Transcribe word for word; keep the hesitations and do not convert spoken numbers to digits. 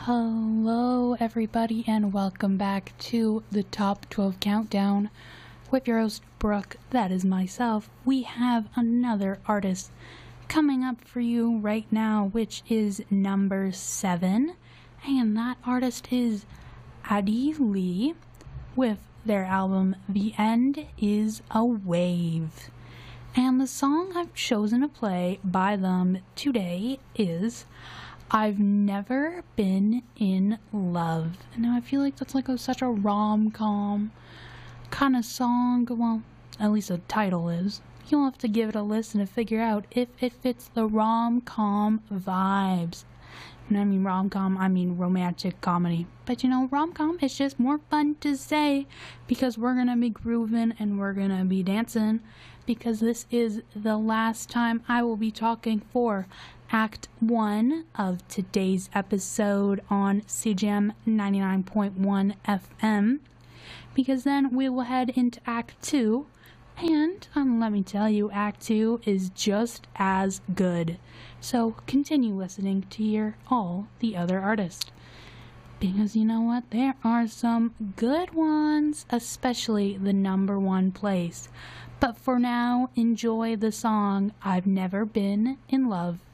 Hello, everybody, and welcome back to the Top twelve Countdown with your host, Brooke. That is myself. We have another artist coming up for you right now, which is number seven, and that artist is Adi Lee with their album The End is a Wave. And the song I've chosen to play by them today is I've Never Been in Love. Now I feel like that's like a, such a rom-com kind of song. Well, at least the title is. You'll have to give it a listen to figure out if it fits the rom-com vibes. And I mean rom-com, I mean romantic comedy. But you know, rom-com is just more fun to say because we're gonna be grooving and we're gonna be dancing, because this is the last time I will be talking for Act one of today's episode on C J M ninety-nine point one F M, because then we will head into Act two, and um, let me tell you, Act two is just as good. So continue listening to hear all the other artists, because you know what, there are some good ones, especially the number one place. But for now, enjoy the song I've Never Been in Love.